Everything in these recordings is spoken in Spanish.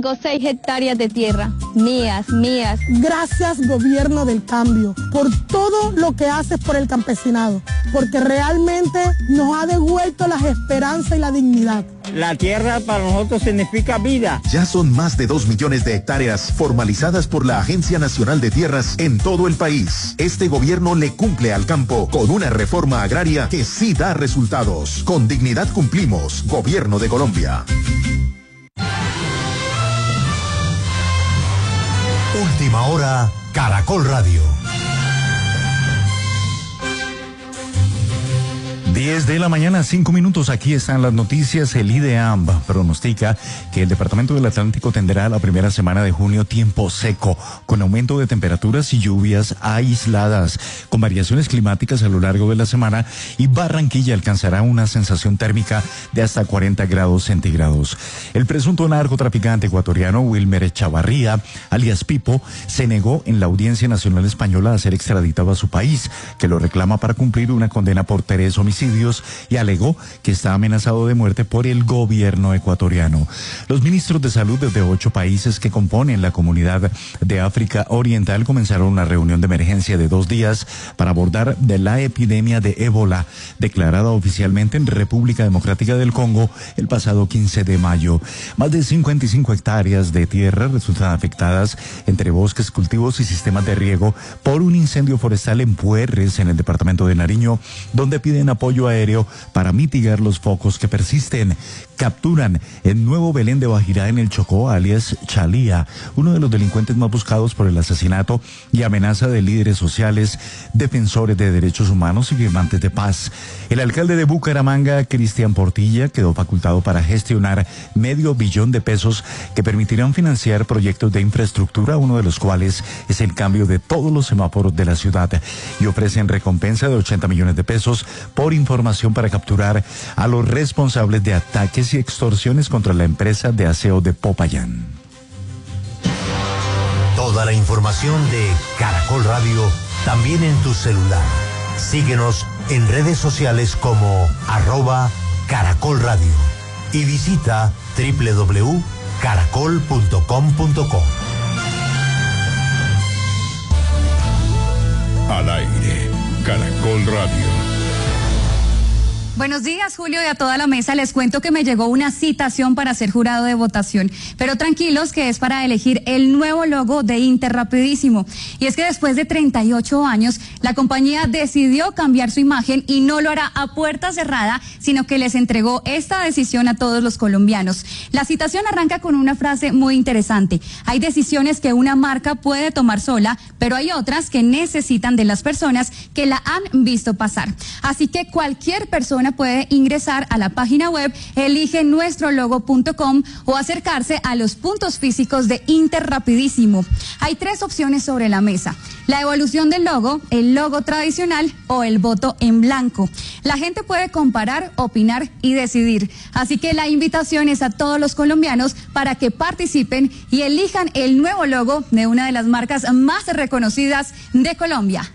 tengo 6 hectáreas de tierra, mías. Gracias, gobierno del cambio, por todo lo que haces por el campesinado, porque realmente nos ha devuelto las esperanzas y la dignidad. La tierra para nosotros significa vida. Ya son más de 2 millones de hectáreas formalizadas por la Agencia Nacional de Tierras en todo el país. Este gobierno le cumple al campo con una reforma agraria que sí da resultados. Con dignidad cumplimos. Gobierno de Colombia. Última hora, Caracol Radio. 10 de la mañana, 5 minutos. Aquí están las noticias. El IDEAM pronostica que el Departamento del Atlántico tendrá la primera semana de junio tiempo seco, con aumento de temperaturas y lluvias aisladas, con variaciones climáticas a lo largo de la semana, y Barranquilla alcanzará una sensación térmica de hasta 40 grados centígrados. El presunto narcotraficante ecuatoriano Wilmer Chavarría, alias Pipo, se negó en la Audiencia Nacional Española a ser extraditado a su país, que lo reclama para cumplir una condena por 3 homicidios, y alegó que está amenazado de muerte por el gobierno ecuatoriano. Los ministros de salud de 8 países que componen la Comunidad de África Oriental comenzaron una reunión de emergencia de 2 días para abordar de la epidemia de ébola, declarada oficialmente en República Democrática del Congo el pasado 15 de mayo. Más de 55 hectáreas de tierra resultan afectadas entre bosques, cultivos y sistemas de riego por un incendio forestal en Puerres, en el departamento de Nariño, donde piden apoyo aéreo para mitigar los focos que persisten. Capturan en Nuevo Belén de Bajirá, en el Chocó, alias Chalía, uno de los delincuentes más buscados por el asesinato y amenaza de líderes sociales, defensores de derechos humanos y firmantes de paz. El alcalde de Bucaramanga, Cristian Portilla, quedó facultado para gestionar $500 millones que permitirán financiar proyectos de infraestructura, uno de los cuales es el cambio de todos los semáforos de la ciudad, y ofrecen recompensa de $80 millones por información para capturar a los responsables de ataques y extorsiones contra la empresa de aseo de Popayán. Toda la información de Caracol Radio también en tu celular. Síguenos en redes sociales como @Caracol Radio y visita www.caracol.com.co. Al aire, Caracol Radio. Buenos días, Julio, y a toda la mesa. Les cuento que me llegó una citación para ser jurado de votación, pero tranquilos que es para elegir el nuevo logo de Interrapidísimo. Y es que después de 38 años, la compañía decidió cambiar su imagen y no lo hará a puerta cerrada, sino que les entregó esta decisión a todos los colombianos. La citación arranca con una frase muy interesante. Hay decisiones que una marca puede tomar sola, pero hay otras que necesitan de las personas que la han visto pasar. Así que cualquier persona puede ingresar a la página web eligenuestrologo.com o acercarse a los puntos físicos de Interrapidísimo. Hay 3 opciones sobre la mesa: la evolución del logo, el logo tradicional o el voto en blanco. La gente puede comparar, opinar y decidir. Así que la invitación es a todos los colombianos para que participen y elijan el nuevo logo de una de las marcas más reconocidas de Colombia.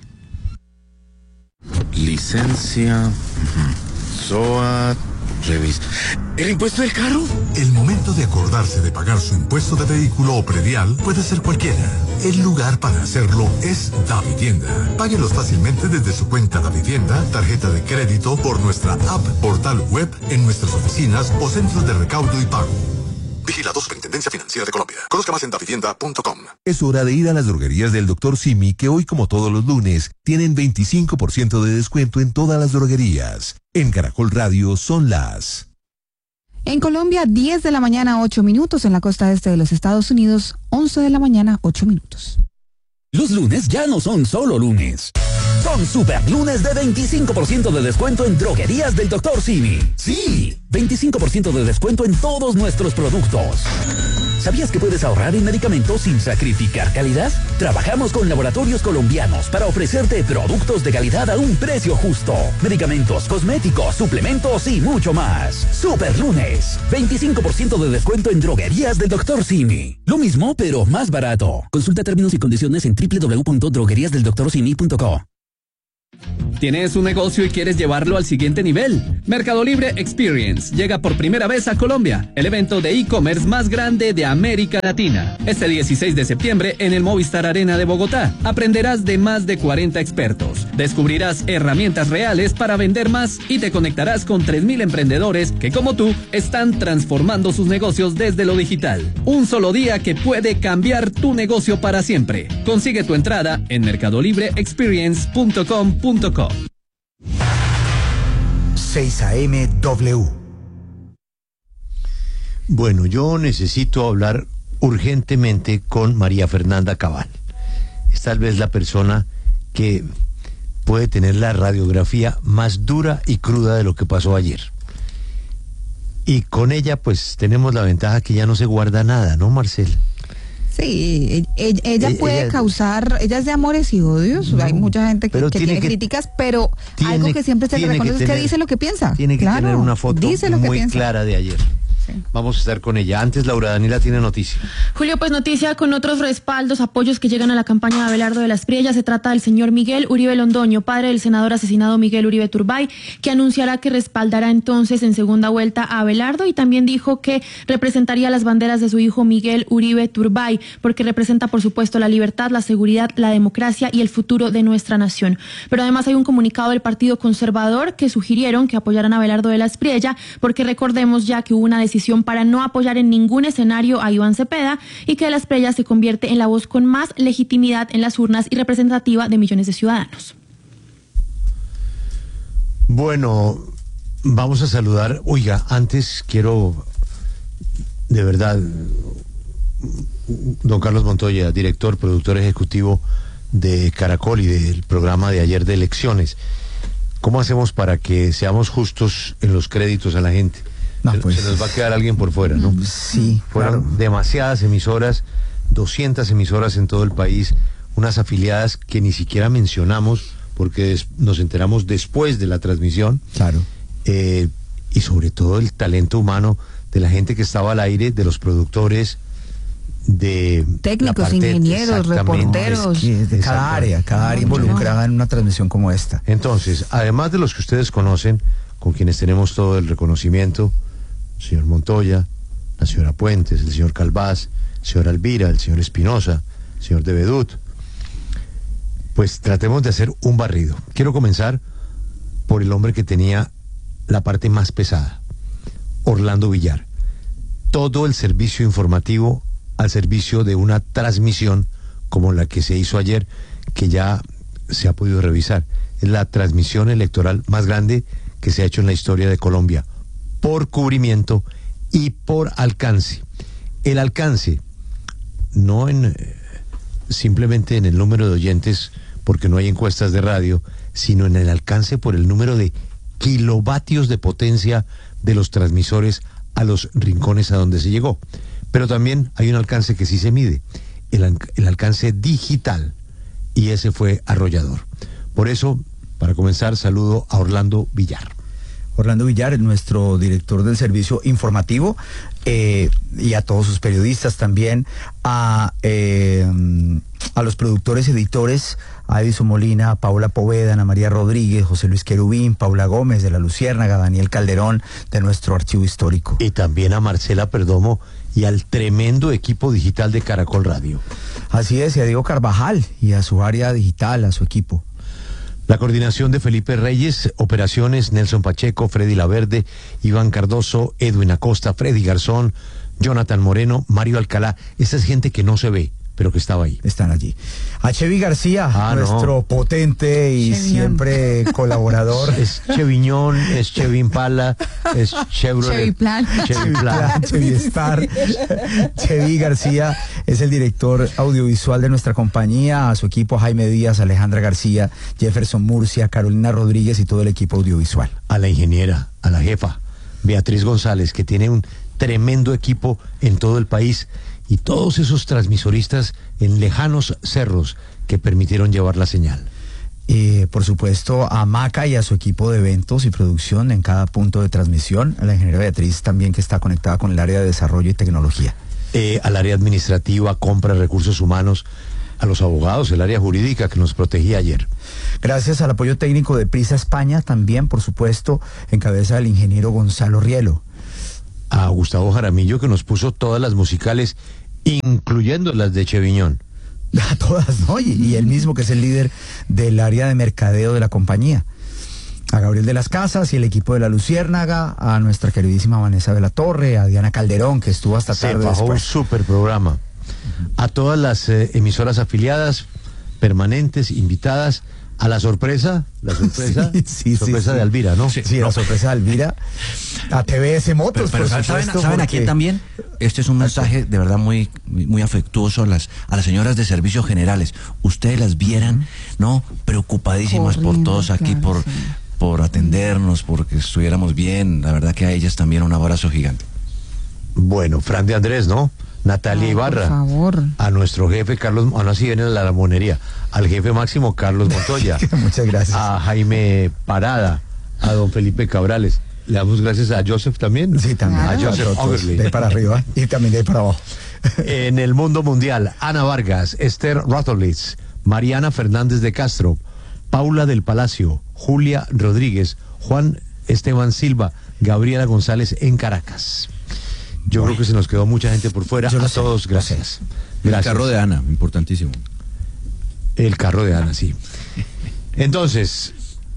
Licencia, SOAT, revista. ¿El impuesto del carro? El momento de acordarse de pagar su impuesto de vehículo o predial puede ser cualquiera. El lugar para hacerlo es Davivienda. Páguelos fácilmente desde su cuenta Davivienda, tarjeta de crédito, por nuestra app, portal web, en nuestras oficinas o centros de recaudo y pago. Vigilado Superintendencia Financiera de Colombia. Conozca más en davivienda.com. Es hora de ir a las droguerías del Dr. Simi, que hoy, como todos los lunes, tienen 25% de descuento en todas las droguerías. En Caracol Radio son las... En Colombia, 10 de la mañana, 8 minutos. En la costa este de los Estados Unidos, 11 de la mañana, 8 minutos. Los lunes ya no son solo lunes. Son super lunes de 25% de descuento en droguerías del Dr. Simi. Sí, 25% de descuento en todos nuestros productos. ¿Sabías que puedes ahorrar en medicamentos sin sacrificar calidad? Trabajamos con laboratorios colombianos para ofrecerte productos de calidad a un precio justo. Medicamentos, cosméticos, suplementos y mucho más. Super lunes, 25% de descuento en droguerías del Dr. Simi. Lo mismo, pero más barato. Consulta términos y condiciones en www.drogueriasdeldoctorsimi.co. ¿Tienes un negocio y quieres llevarlo al siguiente nivel? Mercado Libre Experience llega por primera vez a Colombia, el evento de e-commerce más grande de América Latina. Este 16 de septiembre en el Movistar Arena de Bogotá, aprenderás de más de 40 expertos, descubrirás herramientas reales para vender más y te conectarás con 3.000 emprendedores que, como tú, están transformando sus negocios desde lo digital. Un solo día que puede cambiar tu negocio para siempre. Consigue tu entrada en mercadolibreexperience.com.co. 6 AM-W. Bueno, yo necesito hablar urgentemente con María Fernanda Cabal. Es tal vez la persona que puede tener la radiografía más dura y cruda de lo que pasó ayer. Y con ella, pues, tenemos la ventaja que ya no se guarda nada, ¿no, Marcela? Sí, ella puede causar, ella es de amores y odios, hay mucha gente que tiene críticas, pero algo que siempre se le reconoce es que dice lo que piensa. Tiene que tener una foto muy clara de ayer. Sí. Vamos a estar con ella. Antes, Laura Daniela tiene noticia. Julio, pues noticia con otros respaldos, apoyos que llegan a la campaña de Abelardo de la Espriella. Se trata del señor Miguel Uribe Londoño, padre del senador asesinado Miguel Uribe Turbay, que anunciará que respaldará entonces en segunda vuelta a Abelardo, y también dijo que representaría las banderas de su hijo Miguel Uribe Turbay, porque representa, por supuesto, la libertad, la seguridad, la democracia y el futuro de nuestra nación. Pero además hay un comunicado del Partido Conservador que sugirieron que apoyaran a Abelardo de la Espriella, porque recordemos ya que hubo una decisión para no apoyar en ningún escenario a Iván Cepeda, y que la Espriella se convierte en la voz con más legitimidad en las urnas y representativa de millones de ciudadanos. Bueno, vamos a saludar. Oiga, antes quiero, de verdad, don Carlos Montoya, director, productor ejecutivo de Caracol y del programa de ayer de elecciones. ¿Cómo hacemos para que seamos justos en los créditos a la gente? No, pues, se nos va a quedar alguien por fuera, ¿no? Sí, fueron claro. Demasiadas emisoras, 200 emisoras en todo el país, unas afiliadas que ni siquiera mencionamos porque nos enteramos después de la transmisión. Claro. Y sobre todo el talento humano de la gente que estaba al aire, de los productores, de técnicos, ingenieros, reporteros, de cada área involucrada en una transmisión como esta. Entonces, además de los que ustedes conocen, con quienes tenemos todo el reconocimiento, el señor Montoya, la señora Puentes, el señor Calvás, el señor Alvira, el señor Espinosa, el señor de Bedut, pues tratemos de hacer un barrido. Quiero comenzar por el hombre que tenía la parte más pesada, Orlando Villar. Todo el servicio informativo al servicio de una transmisión como la que se hizo ayer, que ya se ha podido revisar. Es la transmisión electoral más grande que se ha hecho en la historia de Colombia, por cubrimiento y por alcance. El alcance, no simplemente en el número de oyentes, porque no hay encuestas de radio, sino en el alcance por el número de kilovatios de potencia de los transmisores a los rincones a donde se llegó. Pero también hay un alcance que sí se mide, el alcance digital, y ese fue arrollador. Por eso, para comenzar, saludo a Orlando Villar. Orlando Villar, nuestro director del servicio informativo, y a todos sus periodistas también, a los productores editores, a Edison Molina, a Paula Poveda, Ana María Rodríguez, José Luis Querubín, Paula Gómez de La Luciérnaga, Daniel Calderón de nuestro archivo histórico. Y también a Marcela Perdomo y al tremendo equipo digital de Caracol Radio. Así es, y a Diego Carvajal y a su área digital, a su equipo. La coordinación de Felipe Reyes, operaciones Nelson Pacheco, Freddy Laverde, Iván Cardoso, Edwin Acosta, Freddy Garzón, Jonathan Moreno, Mario Alcalá. Esa es gente que no se ve, pero que estaba ahí. Están allí. A Chevy García, nuestro potente y siempre colaborador. Es Cheviñón, es Chevy Impala, es Chevrolet. Chevy Plan. Chevy Plan. Chevy Star. Chevy García es el director audiovisual de nuestra compañía, a su equipo Jaime Díaz, Alejandra García, Jefferson Murcia, Carolina Rodríguez y todo el equipo audiovisual. A la ingeniera, a la jefa, Beatriz González, que tiene un tremendo equipo en todo el país, y todos esos transmisoristas en lejanos cerros que permitieron llevar la señal. Por supuesto, a Maca y a su equipo de eventos y producción en cada punto de transmisión, a la ingeniera Beatriz también, que está conectada con el área de desarrollo y tecnología. Al área administrativa, compra, recursos humanos, a los abogados, el área jurídica que nos protegía ayer. Gracias al apoyo técnico de Prisa España, también, por supuesto, en cabeza del ingeniero Gonzalo Rielo. A Gustavo Jaramillo, que nos puso todas las musicales, incluyendo las de Cheviñón. A todas, ¿no? Y él mismo, que es el líder del área de mercadeo de la compañía. A Gabriel de las Casas y el equipo de La Luciérnaga, a nuestra queridísima Vanessa de la Torre, a Diana Calderón, que estuvo hasta tarde después. Un súper programa. A todas las emisoras afiliadas, permanentes, invitadas, a la sorpresa sorpresa de Alvira, ¿no? Sí, la sorpresa de Alvira, a TBS Motos, pero ¿saben a quién también? Este es un mensaje de verdad muy afectuoso a las señoras de servicios generales. Ustedes las vieran, ¿no? Preocupadísimas por todos aquí, por atendernos, porque estuviéramos bien. La verdad que a ellas también un abrazo gigante. Bueno, Fran de Andrés, ¿no? Natalia Ibarra, por favor. A nuestro jefe Carlos, así viene la monería, al jefe máximo Carlos Montoya. Muchas gracias. A Jaime Parada, a don Felipe Cabrales. Le damos gracias a Joseph también. Sí, también. A Joseph Overley. De ahí para arriba y también de ahí para abajo. En el mundo mundial, Ana Vargas, Esther Rotholitz, Mariana Fernández de Castro, Paula del Palacio, Julia Rodríguez, Juan Esteban Silva, Gabriela González en Caracas. Yo creo que se nos quedó mucha gente por fuera. A todos, gracias. El carro de Ana, importantísimo. El carro de Ana, sí. Entonces,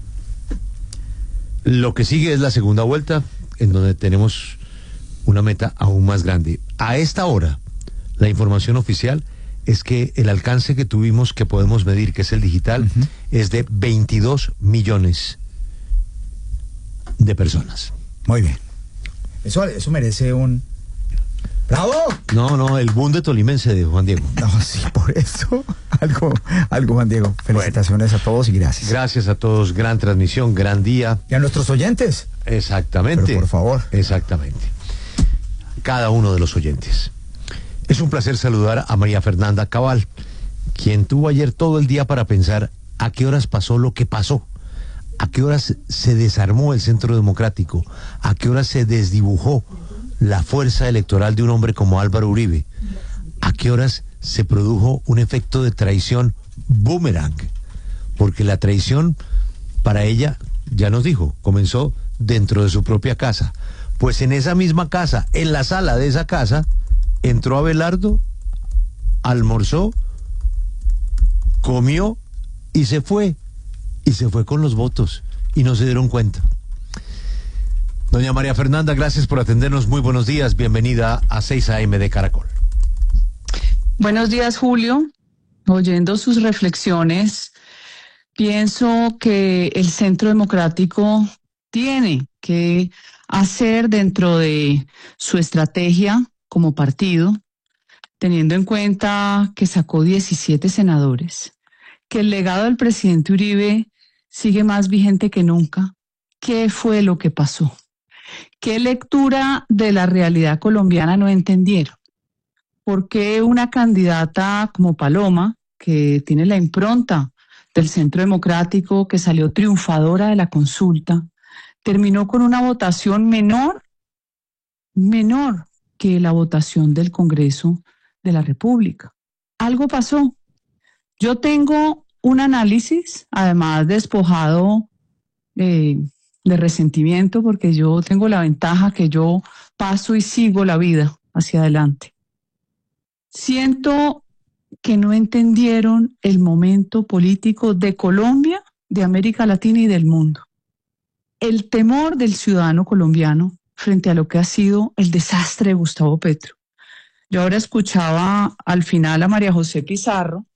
lo que sigue es la segunda vuelta, en donde tenemos una meta aún más grande. A esta hora, la información oficial es que el alcance que tuvimos, que podemos medir, que es el digital, es de 22 millones de personas. Muy bien. Eso merece un... ¡Bravo! No, el boom de tolimense de Juan Diego. No, sí, por eso. Algo, Juan Diego. Felicitaciones a todos y gracias. Gracias a todos, gran transmisión, gran día. Y a nuestros oyentes. Exactamente. Pero por favor. Exactamente. Cada uno de los oyentes. Es un placer saludar a María Fernanda Cabal, quien tuvo ayer todo el día para pensar a qué horas pasó lo que pasó, a qué horas se desarmó el Centro Democrático, a qué horas se desdibujó la fuerza electoral de un hombre como Álvaro Uribe, a qué horas se produjo un efecto de traición boomerang, porque la traición para ella, ya nos dijo, comenzó dentro de su propia casa. Pues en esa misma casa, en la sala de esa casa, entró Abelardo, almorzó, comió y se fue con los votos y no se dieron cuenta. Doña María Fernanda, gracias por atendernos, muy buenos días, bienvenida a 6 AM de Caracol. Buenos días, Julio. Oyendo sus reflexiones, pienso que el Centro Democrático tiene que hacer dentro de su estrategia como partido, teniendo en cuenta que sacó 17 senadores, que el legado del presidente Uribe sigue más vigente que nunca. ¿Qué fue lo que pasó? ¿Qué lectura de la realidad colombiana no entendieron? ¿Por qué una candidata como Paloma, que tiene la impronta del Centro Democrático, que salió triunfadora de la consulta, terminó con una votación menor que la votación del Congreso de la República? Algo pasó. Yo tengo un análisis, además despojado de resentimiento, porque yo tengo la ventaja que yo paso y sigo la vida hacia adelante. Siento que no entendieron el momento político de Colombia, de América Latina y del mundo. El temor del ciudadano colombiano frente a lo que ha sido el desastre de Gustavo Petro. Yo ahora escuchaba al final a María José Pizarro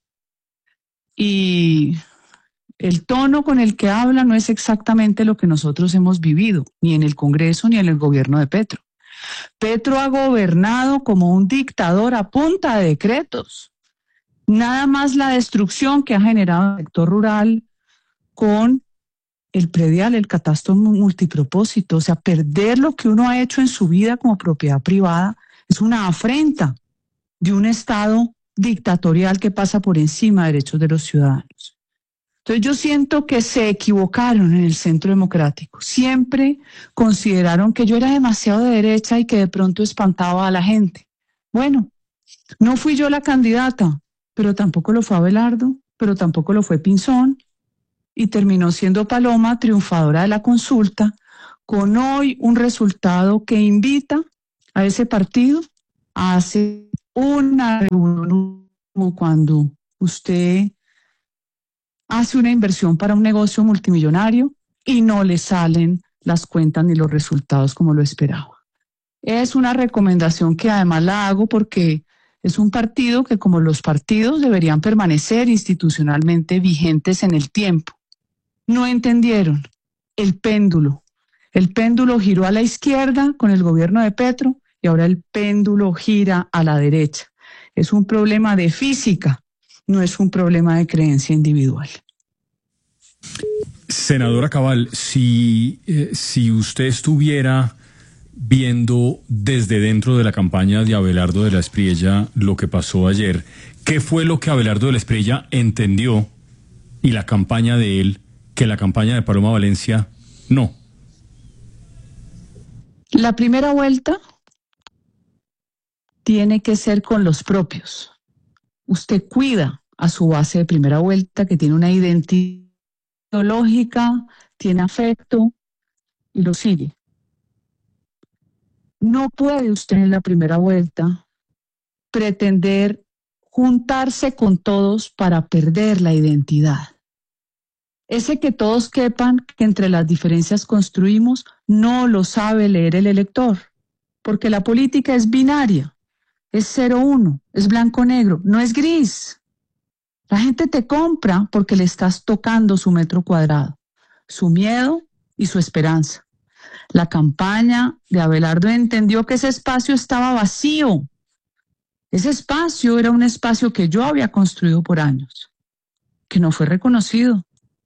y el tono con el que habla no es exactamente lo que nosotros hemos vivido, ni en el Congreso ni en el gobierno de Petro. Petro ha gobernado como un dictador a punta de decretos. Nada más la destrucción que ha generado el sector rural con el predial, el catastro multipropósito. O sea, perder lo que uno ha hecho en su vida como propiedad privada es una afrenta de un Estado dictatorial que pasa por encima de derechos de los ciudadanos. Entonces yo siento que se equivocaron en el Centro Democrático. Siempre consideraron que yo era demasiado de derecha y que de pronto espantaba a la gente. Bueno, no fui yo la candidata, pero tampoco lo fue Abelardo, pero tampoco lo fue Pinzón, y terminó siendo Paloma triunfadora de la consulta, con hoy un resultado que invita a ese partido a hacer una reunión como cuando usted hace una inversión para un negocio multimillonario y no le salen las cuentas ni los resultados como lo esperaba. Es una recomendación que además la hago porque es un partido que, como los partidos, deberían permanecer institucionalmente vigentes en el tiempo. No entendieron el péndulo. El péndulo giró a la izquierda con el gobierno de Petro y ahora el péndulo gira a la derecha. Es un problema de física, no es un problema de creencia individual. Senadora Cabal, si usted estuviera viendo desde dentro de la campaña de Abelardo de la Espriella lo que pasó ayer, ¿qué fue lo que Abelardo de la Espriella entendió y la campaña de él que la campaña de Paloma Valencia no? La primera vuelta tiene que ser con los propios. Usted cuida a su base de primera vuelta, que tiene una identidad ideológica, tiene afecto y lo sigue. No puede usted en la primera vuelta pretender juntarse con todos para perder la identidad. Ese que todos quepan, que entre las diferencias construimos, no lo sabe leer el elector, porque la política es binaria, es 0-1, es blanco-negro, no es gris. La gente te compra porque le estás tocando su metro cuadrado, su miedo y su esperanza. La campaña de Abelardo entendió que ese espacio estaba vacío. Ese espacio era un espacio que yo había construido por años, que no fue reconocido.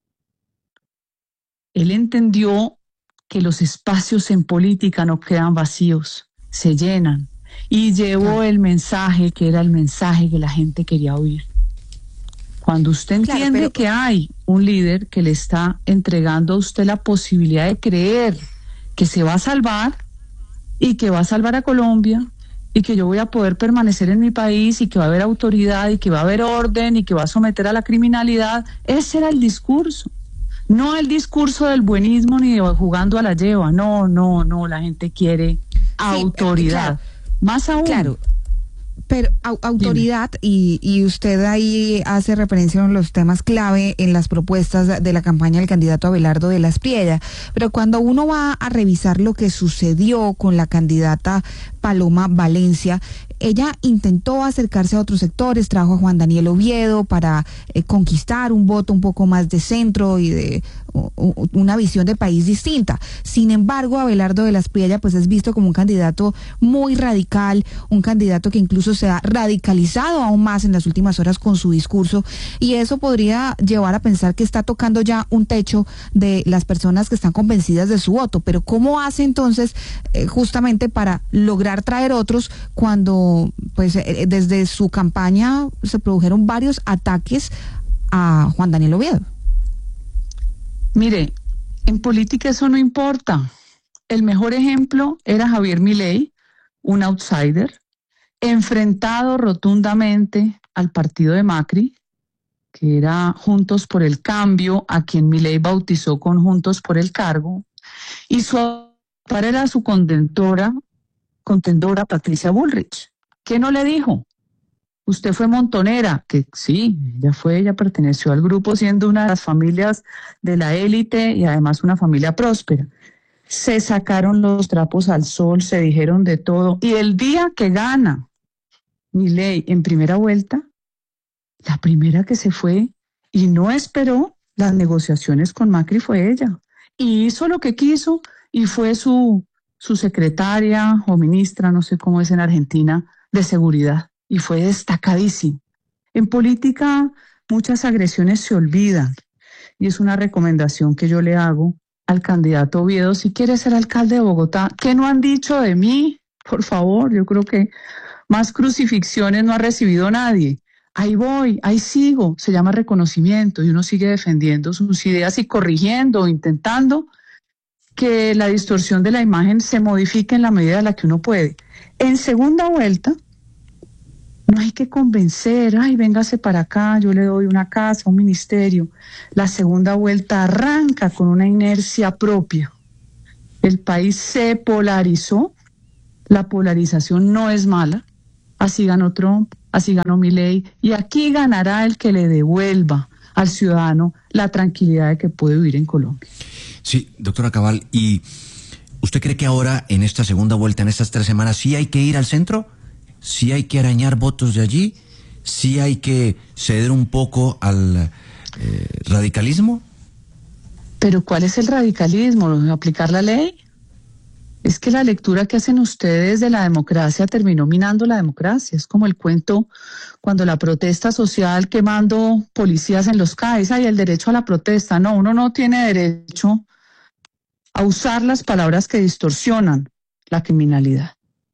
Él entendió que los espacios en política no quedan vacíos, se llenan. Y llevó el mensaje que era el mensaje que la gente quería oír. Cuando usted entiende que hay un líder que le está entregando a usted la posibilidad de creer que se va a salvar y que va a salvar a Colombia y que yo voy a poder permanecer en mi país y que va a haber autoridad y que va a haber orden y que va a someter a la criminalidad, ese era el discurso. No el discurso del buenismo ni de jugando a la lleva. No, la gente quiere autoridad. Más aún. Claro. Pero autoridad, y usted ahí hace referencia a los temas clave en las propuestas de la campaña del candidato Abelardo de la Espriella, pero cuando uno va a revisar lo que sucedió con la candidata Paloma Valencia, ella intentó acercarse a otros sectores, trajo a Juan Daniel Oviedo para conquistar un voto un poco más de centro y de una visión de país distinta. Sin embargo, Abelardo de la Espriella pues es visto como un candidato muy radical, un candidato que incluso se ha radicalizado aún más en las últimas horas con su discurso, y eso podría llevar a pensar que está tocando ya un techo de las personas que están convencidas de su voto. Pero ¿cómo hace entonces justamente para lograr traer otros cuando pues desde su campaña se produjeron varios ataques a Juan Daniel Oviedo? Mire, en política eso no importa. El mejor ejemplo era Javier Milei, un outsider, enfrentado rotundamente al partido de Macri, que era Juntos por el Cambio, a quien Milei bautizó con Juntos por el Cargo, y su par era su contendora Patricia Bullrich. ¿Qué no le dijo? Usted fue montonera, que sí, ella perteneció al grupo siendo una de las familias de la élite y además una familia próspera. Se sacaron los trapos al sol, se dijeron de todo, y el día que gana Milei en primera vuelta, la primera que se fue y no esperó las negociaciones con Macri fue ella, y hizo lo que quiso y fue su secretaria o ministra, no sé cómo es en Argentina, de seguridad. Y fue destacadísimo. En política muchas agresiones se olvidan y es una recomendación que yo le hago al candidato Oviedo si quiere ser alcalde de Bogotá. ¿Qué no han dicho de mí? Por favor, yo creo que más crucifixiones no ha recibido nadie. Ahí voy, ahí sigo, se llama reconocimiento y uno sigue defendiendo sus ideas y corrigiendo, intentando que la distorsión de la imagen se modifique en la medida en la que uno puede. En segunda vuelta, No hay que convencer, ay, véngase para acá, yo le doy una casa, un ministerio. La segunda vuelta arranca con una inercia propia. El país se polarizó, la polarización no es mala, así ganó Trump, así ganó Milei, y aquí ganará el que le devuelva al ciudadano la tranquilidad de que puede vivir en Colombia. Sí, doctora Cabal, ¿y usted cree que ahora, en esta segunda vuelta, en estas 3 semanas, sí hay que ir al centro? ¿Sí hay que arañar votos de allí? ¿Sí hay que ceder un poco al radicalismo? ¿Pero cuál es el radicalismo? ¿Aplicar la ley? Es que la lectura que hacen ustedes de la democracia terminó minando la democracia. Es como el cuento cuando la protesta social quemando policías en los CAIs. Hay el derecho a la protesta. No, uno no tiene derecho a usar las palabras que distorsionan la criminalidad.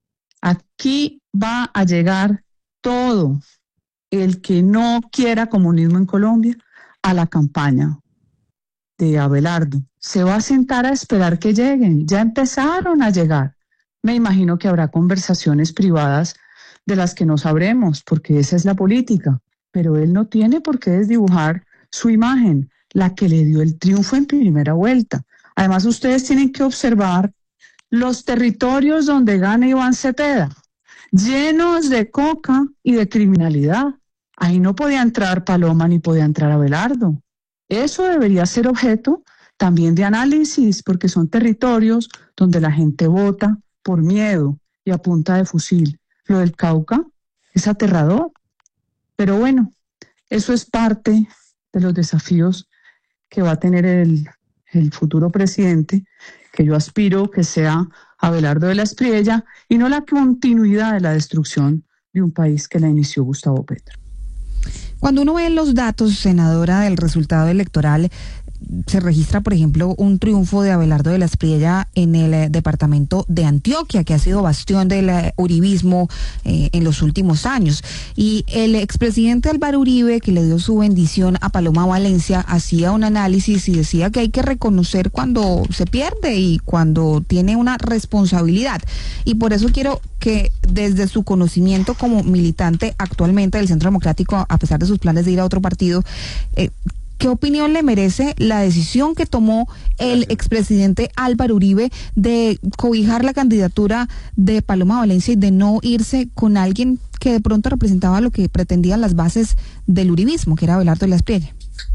Aquí va a llegar todo el que no quiera comunismo en Colombia a la campaña de Abelardo. Se va a sentar a esperar que lleguen. Ya empezaron a llegar. Me imagino que habrá conversaciones privadas de las que no sabremos, porque esa es la política. Pero él no tiene por qué desdibujar su imagen, la que le dio el triunfo en primera vuelta. Además, ustedes tienen que observar los territorios donde gana Iván Cepeda, llenos de coca y de criminalidad. Ahí no podía entrar Paloma ni podía entrar Abelardo. Eso debería ser objeto también de análisis, porque son territorios donde la gente vota por miedo y a punta de fusil. Lo del Cauca es aterrador. Pero bueno, eso es parte de los desafíos que va a tener el futuro presidente, que yo aspiro que sea Abelardo de la Espriella, y no la continuidad de la destrucción de un país que la inició Gustavo Petro. Cuando uno ve los datos, senadora, del resultado electoral, se registra, por ejemplo, un triunfo de Abelardo de la Espriella en el departamento de Antioquia, que ha sido bastión del uribismo en los últimos años. Y el expresidente Álvaro Uribe, que le dio su bendición a Paloma Valencia, hacía un análisis y decía que hay que reconocer cuando se pierde y cuando tiene una responsabilidad. Y por eso quiero que desde su conocimiento como militante actualmente del Centro Democrático, a pesar de sus planes de ir a otro partido, ¿qué opinión le merece la decisión que tomó el expresidente Álvaro Uribe de cobijar la candidatura de Paloma Valencia y de no irse con alguien que de pronto representaba lo que pretendían las bases del uribismo, que era Abelardo de la Espriella?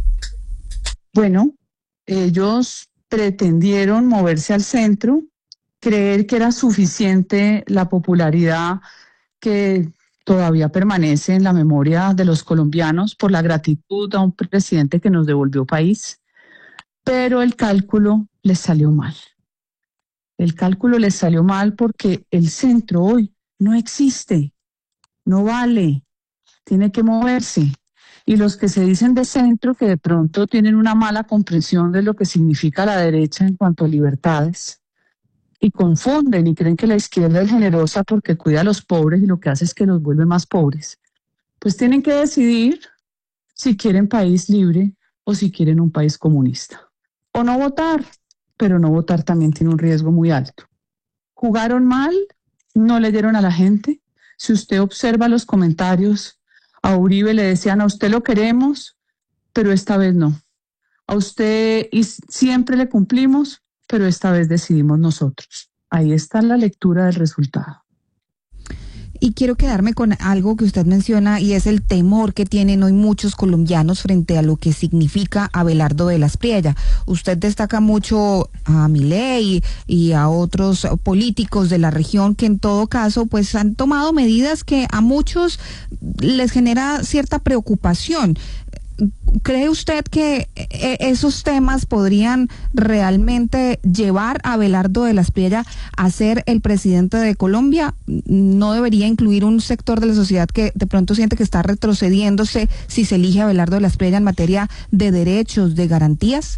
Bueno, ellos pretendieron moverse al centro, creer que era suficiente la popularidad que todavía permanece en la memoria de los colombianos por la gratitud a un presidente que nos devolvió país, pero el cálculo les salió mal. El cálculo les salió mal porque el centro hoy no existe, no vale, tiene que moverse. Y los que se dicen de centro, que de pronto tienen una mala comprensión de lo que significa la derecha en cuanto a libertades, y confunden y creen que la izquierda es generosa porque cuida a los pobres y lo que hace es que los vuelve más pobres, pues tienen que decidir si quieren país libre o si quieren un país comunista. O no votar, pero no votar también tiene un riesgo muy alto. Jugaron mal, no leyeron a la gente. Si usted observa los comentarios, a Uribe le decían: a usted lo queremos, pero esta vez no. A usted y siempre le cumplimos, pero esta vez decidimos nosotros. Ahí está la lectura del resultado. Y quiero quedarme con algo que usted menciona, y es el temor que tienen hoy muchos colombianos frente a lo que significa Abelardo de la Espriella. Usted destaca mucho a Milei y a otros políticos de la región que en todo caso pues han tomado medidas que a muchos les genera cierta preocupación. ¿Cree usted que esos temas podrían realmente llevar a Abelardo de la Espriella a ser el presidente de Colombia? ¿No debería incluir un sector de la sociedad que de pronto siente que está retrocediéndose si se elige a Abelardo de la Espriella en materia de derechos, de garantías?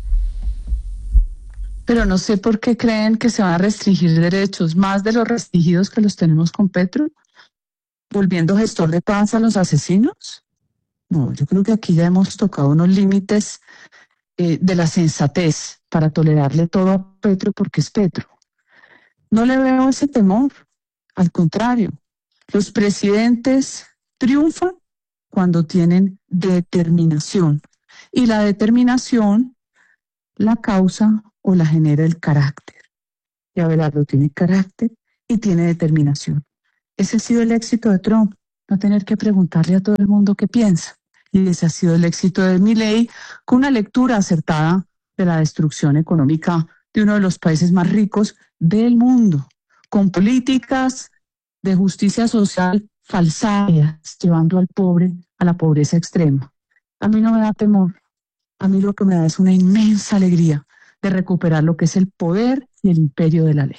Pero no sé por qué creen que se van a restringir derechos, más de los restringidos que los tenemos con Petro, volviendo gestor de paz a los asesinos. No, yo creo que aquí ya hemos tocado unos límites de la sensatez para tolerarle todo a Petro porque es Petro. No le veo ese temor, al contrario. Los presidentes triunfan cuando tienen determinación. Y la determinación la causa o la genera el carácter. Y Abelardo tiene carácter y tiene determinación. Ese ha sido el éxito de Trump, no tener que preguntarle a todo el mundo qué piensa. Y ese ha sido el éxito de Milei, con una lectura acertada de la destrucción económica de uno de los países más ricos del mundo, con políticas de justicia social falsarias, llevando al pobre a la pobreza extrema. A mí no me da temor, a mí lo que me da es una inmensa alegría de recuperar lo que es el poder y el imperio de la ley.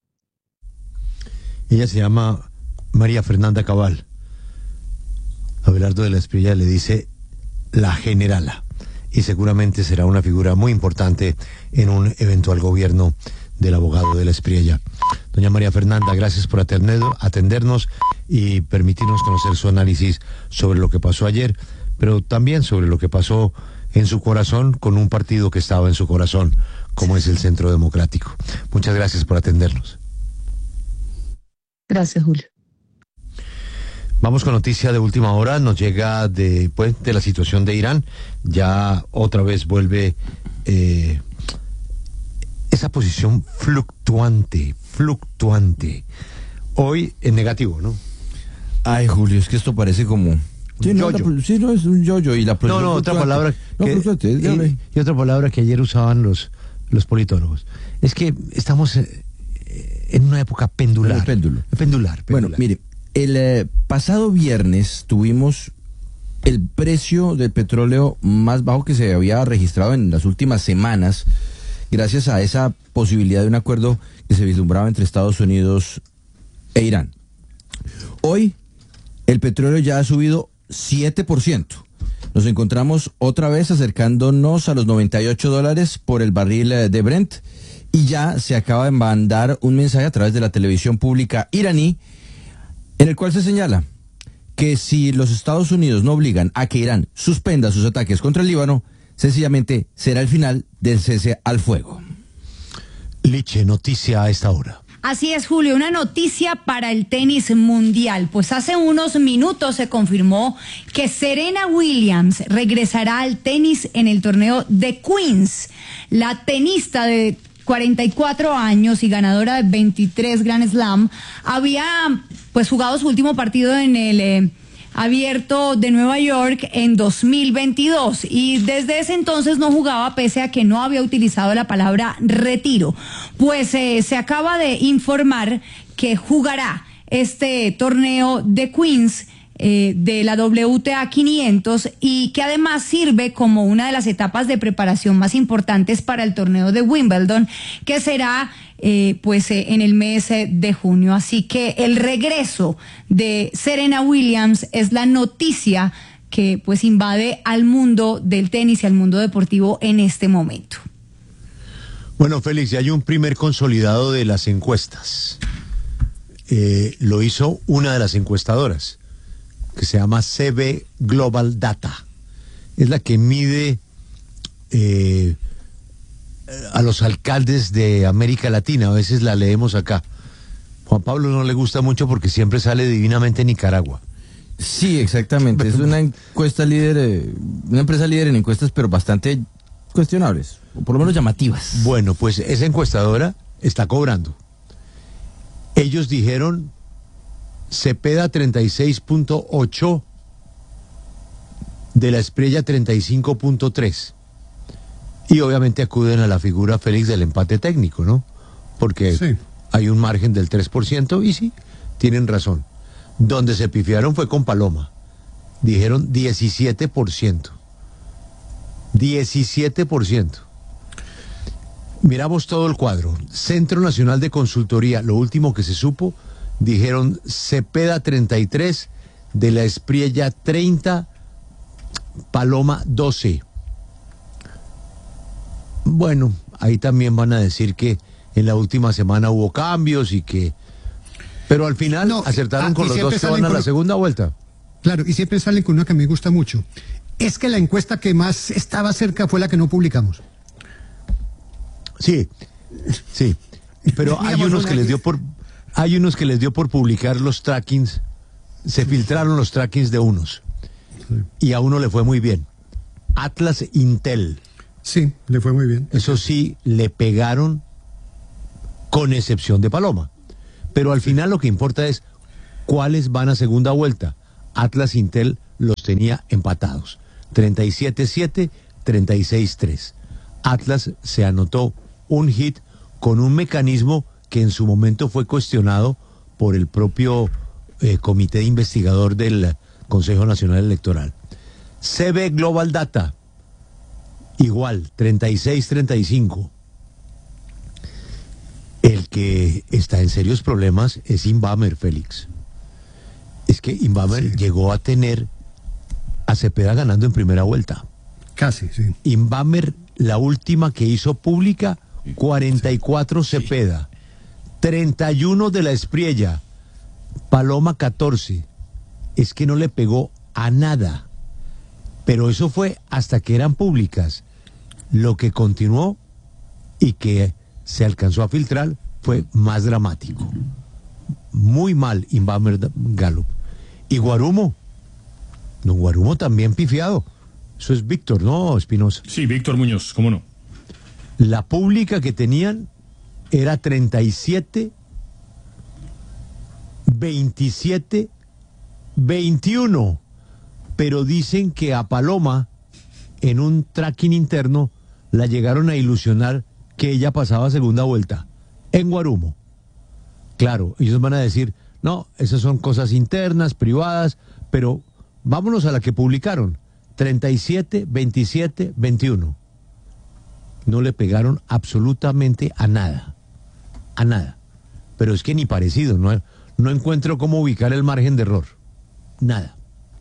Ella se llama María Fernanda Cabal. Abelardo de la Espriella le dice la generala, y seguramente será una figura muy importante en un eventual gobierno del abogado de la Espriella. Doña María Fernanda, gracias por atendernos y permitirnos conocer su análisis sobre lo que pasó ayer, pero también sobre lo que pasó en su corazón con un partido que estaba en su corazón, como es el Centro Democrático. Muchas gracias por atendernos. Gracias, Julio. Vamos con noticia de última hora. Nos llega de la situación de Irán. Ya otra vez vuelve esa posición fluctuante. Hoy en negativo, ¿no? Ay, Julio, es que esto parece como... Sí, no, es un yo-yo y la otra palabra y otra palabra que ayer usaban los politólogos. Es que estamos en una época pendular. Pendular. Bueno, mire, el pasado viernes tuvimos el precio del petróleo más bajo que se había registrado en las últimas semanas, gracias a esa posibilidad de un acuerdo que se vislumbraba entre Estados Unidos e Irán. Hoy el petróleo ya ha subido 7%. Nos encontramos otra vez acercándonos a los $98 por el barril de Brent, y ya se acaba de mandar un mensaje a través de la televisión pública iraní en el cual se señala que si los Estados Unidos no obligan a que Irán suspenda sus ataques contra el Líbano, sencillamente será el final del cese al fuego. Liche, noticia a esta hora. Así es, Julio, una noticia para el tenis mundial. Pues hace unos minutos se confirmó que Serena Williams regresará al tenis en el torneo de Queens. La tenista de 44 años y ganadora de 23 Grand Slam había pues jugado su último partido en el Abierto de Nueva York en 2022 y desde ese entonces no jugaba, pese a que no había utilizado la palabra retiro. Pues se acaba de informar que jugará este torneo de Queens de la WTA 500 y que además sirve como una de las etapas de preparación más importantes para el torneo de Wimbledon, que será en el mes de junio. Así que el regreso de Serena Williams es la noticia que pues invade al mundo del tenis y al mundo deportivo en este momento. Bueno, Félix, ya hay un primer consolidado de las encuestas. Lo hizo una de las encuestadoras, que se llama CB Global Data. Es la que mide a los alcaldes de América Latina. A veces la leemos acá. Juan Pablo no le gusta mucho porque siempre sale divinamente Nicaragua. Sí, exactamente. Es una encuesta líder, una empresa líder en encuestas, pero bastante cuestionables, o por lo menos llamativas. Bueno, pues esa encuestadora está cobrando. Ellos dijeron Cepeda 36.8, de la Espriella 35.3. Y obviamente acuden a la figura, Félix, del empate técnico, ¿no? Porque sí, hay un margen del 3% y sí, tienen razón. Donde se pifiaron fue con Paloma. Dijeron 17%. 17%. Miramos todo el cuadro. Centro Nacional de Consultoría, lo último que se supo, dijeron Cepeda 33, de la Espriella 30, Paloma 12. Bueno, ahí también van a decir que en la última semana hubo cambios y que... Pero al final acertaron con los dos que van a la segunda vuelta. Claro, y siempre salen con una que me gusta mucho. Es que la encuesta que más estaba cerca fue la que no publicamos. Sí, pero hay unos que les dio por publicar los trackings se filtraron los trackings de unos. Y a uno le fue muy bien. Atlas Intel. Sí, le fue muy bien. Eso sí, le pegaron con excepción de Paloma. Pero al final lo que importa es cuáles van a segunda vuelta. Atlas Intel los tenía empatados. 37-7, 36-3. Atlas se anotó un hit con un mecanismo que en su momento fue cuestionado por el propio comité investigador del Consejo Nacional Electoral. CB Global Data, igual, 36-35. El que está en serios problemas es Inbamer, Félix. Es que Inbamer llegó a tener a Cepeda ganando en primera vuelta. Casi, sí. Inbamer, la última que hizo pública, 44 Cepeda, 31 de la Espriella, Paloma 14. Es que no le pegó a nada. Pero eso fue hasta que eran públicas. Lo que continuó y que se alcanzó a filtrar fue más dramático. Muy mal Inbamer Gallup. Y Guarumo. No, Guarumo también pifiado. Eso es Víctor, ¿no, Espinosa? Sí, Víctor Muñoz, ¿cómo no? La pública que tenían era 37, 27, 21. Pero dicen que a Paloma, en un tracking interno, la llegaron a ilusionar que ella pasaba segunda vuelta en Guarumo. Claro, ellos van a decir, no, esas son cosas internas, privadas, pero vámonos a la que publicaron, 37, 27, 21. No le pegaron absolutamente a nada, pero es que ni parecido, no encuentro cómo ubicar el margen de error, nada.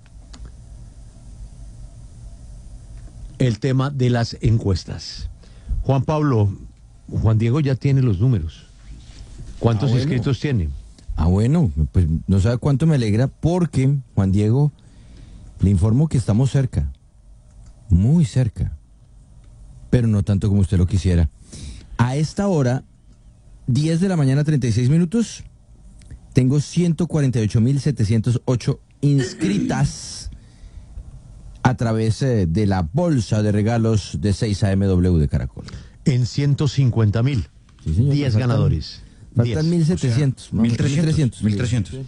El tema de las encuestas. Juan Pablo, Juan Diego ya tiene los números. ¿Cuántos inscritos tiene? Bueno, pues no sabe cuánto me alegra porque, Juan Diego, le informo que estamos cerca, muy cerca, pero no tanto como usted lo quisiera. A esta hora, 10 de la mañana, 36 minutos, tengo 148.708 inscritas a través de la bolsa de regalos de 6AMW de Caracol. En 150.000. Sí, señor, 10 ganadores. Faltan 1.700. 1.300. 1.300.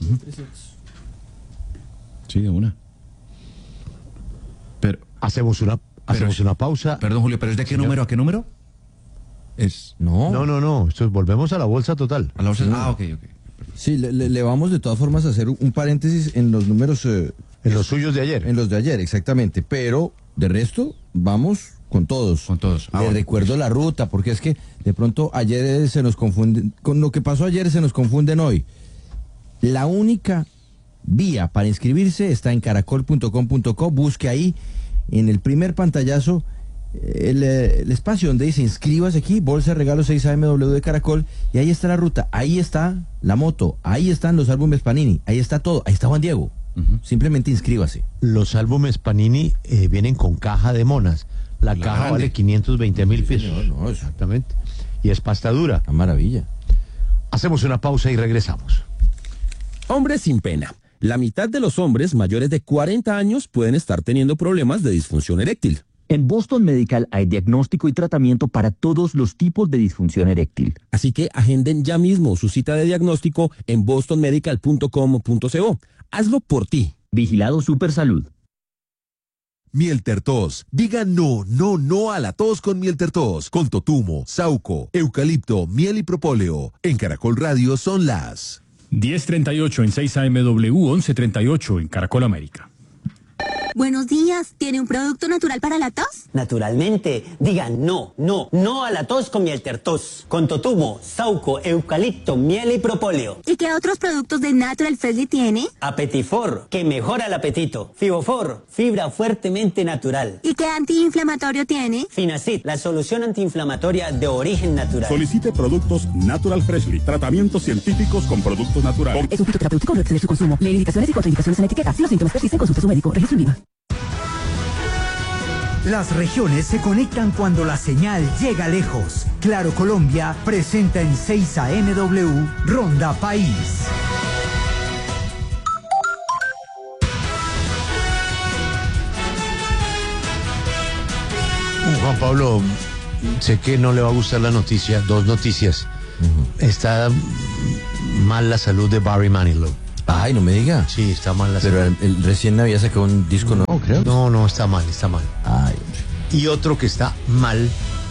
Sí, de una. Pero hacemos una pausa. Perdón, Julio, ¿pero es de qué número a qué número? No. Volvemos a la bolsa total. A la bolsa. Sí. Ok. Sí, le vamos de todas formas a hacer un paréntesis en los números. En los suyos de ayer. En los de ayer, exactamente. Pero, de resto, vamos con todos. Con todos. Le recuerdo la ruta, porque es que de pronto ayer se nos confunde. Con lo que pasó ayer se nos confunden hoy. La única vía para inscribirse está en caracol.com.co. Busque ahí, en el primer pantallazo, el espacio donde dice inscríbase aquí, bolsa de regalos 6AMW de Caracol, y ahí está la ruta, ahí está la moto, ahí están los álbumes Panini, ahí está todo, ahí está Juan Diego. Simplemente inscríbase. Los álbumes Panini vienen con caja de monas. La caja vale 520.000 pesos. No, exactamente. Y es pasta dura. Una maravilla. Hacemos una pausa y regresamos. Hombres sin pena. La mitad de los hombres mayores de 40 años pueden estar teniendo problemas de disfunción eréctil. En Boston Medical hay diagnóstico y tratamiento para todos los tipos de disfunción eréctil. Así que agenden ya mismo su cita de diagnóstico en bostonmedical.com.co. Hazlo por ti. Vigilado Supersalud. Miel Tertos. Diga no a la tos con Miel Tertos. Con totumo, sauco, eucalipto, miel y propóleo. En Caracol Radio son las 10:38 en 6AMW, 11:38 en Caracol América. Buenos días, ¿tiene un producto natural para la tos? Naturalmente, digan no a la tos con Miel Tertos, con totumo, sauco, eucalipto, miel y propóleo. ¿Y qué otros productos de Natural Freshly tiene? Apetifor, que mejora el apetito. Fibofor, fibra fuertemente natural. ¿Y qué antiinflamatorio tiene? Finacid, la solución antiinflamatoria de origen natural. Solicite productos Natural Freshly, tratamientos científicos con productos naturales. Es un fitoterapéutico, no exceder su consumo. Lee indicaciones y contraindicaciones en etiqueta. Si los síntomas persisten, consulte a su médico. Registro INVIMA. Las regiones se conectan cuando la señal llega lejos. Claro Colombia presenta en 6AMW Ronda País. Juan Pablo, sé que no le va a gustar la noticia, dos noticias. Está mal la salud de Barry Manilow. Ay, no me diga. Sí, está mal la salud. Pero él recién había sacado un disco nuevo, creo. No, está mal. Ay. Y otro que está mal,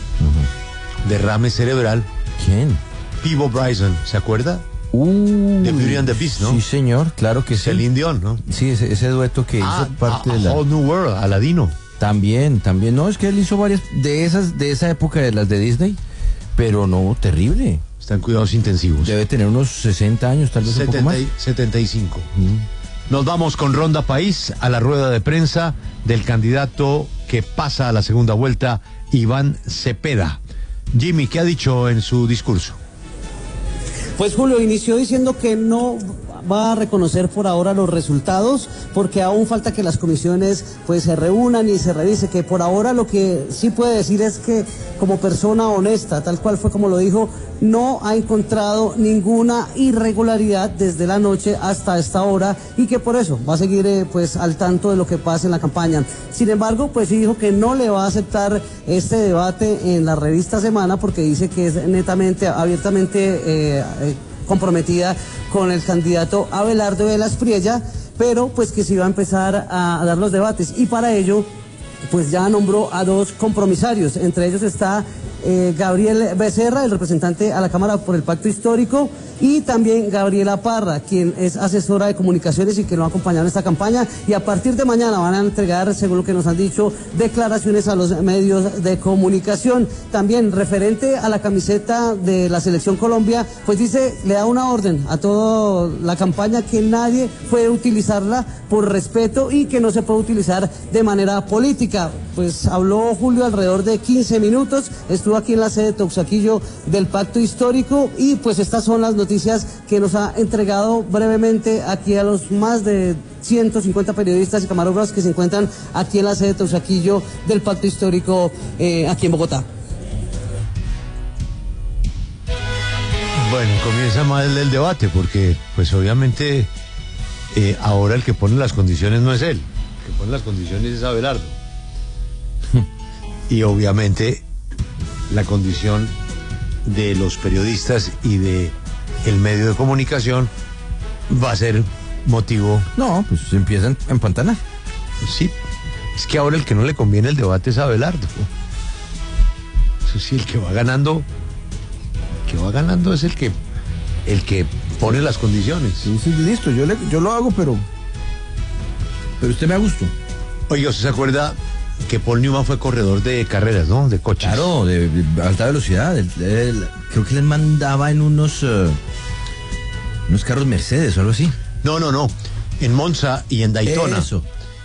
derrame cerebral. ¿Quién? Peabo Bryson, ¿se acuerda? De Beauty and the Beast, ¿no? Sí, señor, claro que sí. Celine Dion, ¿no? Sí, ese dueto que hizo parte de la... Whole New World, Aladino. También. No, es que él hizo varias de esa época de las de Disney, pero no, terrible. Está en cuidados intensivos. Debe tener unos 60 años, tal vez un poco más. 75. Nos vamos con Ronda País a la rueda de prensa del candidato que pasa a la segunda vuelta, Iván Cepeda. Jimmy, ¿qué ha dicho en su discurso? Pues Julio inició diciendo que no va a reconocer por ahora los resultados porque aún falta que las comisiones pues se reúnan y se revise, que por ahora lo que sí puede decir es que como persona honesta, tal cual fue como lo dijo, no ha encontrado ninguna irregularidad desde la noche hasta esta hora y que por eso va a seguir pues al tanto de lo que pase en la campaña. Sin embargo, pues sí dijo que no le va a aceptar este debate en la revista Semana porque dice que es netamente, abiertamente comprometida con el candidato Abelardo de la Espriella, pero pues que se iba a empezar a dar los debates y para ello pues ya nombró a dos compromisarios, entre ellos está Gabriel Becerra, el representante a la Cámara por el Pacto Histórico, y también Gabriela Parra, quien es asesora de comunicaciones y que lo ha acompañado en esta campaña, y a partir de mañana van a entregar, según lo que nos han dicho, declaraciones a los medios de comunicación. También referente a la camiseta de la Selección Colombia, pues dice, le da una orden a toda la campaña que nadie puede utilizarla por respeto y que no se puede utilizar de manera política. Pues habló Julio alrededor de 15 minutos, estuvo aquí en la sede de Teusaquillo del Pacto Histórico y pues estas son las noticias que nos ha entregado brevemente aquí a los más de 150 periodistas y camarógrafos que se encuentran aquí en la sede de Teusaquillo del Pacto Histórico aquí en Bogotá. Bueno, comienza mal el debate porque pues obviamente ahora el que pone las condiciones no es él, el que pone las condiciones es Abelardo. Y obviamente la condición de los periodistas y de el medio de comunicación va a ser motivo. No, pues se empiezan a empantanar. Sí, es que ahora el que no le conviene el debate es Abelardo. Eso sí, el que va ganando es el que pone las condiciones. Sí, listo, yo lo hago, pero usted me da gusto. Oiga, ¿usted se acuerda que Paul Newman fue corredor de carreras, ¿no? De coches. Claro, de alta velocidad. Creo que les mandaba en unos carros Mercedes o algo así. No. En Monza y en Daytona. Eso.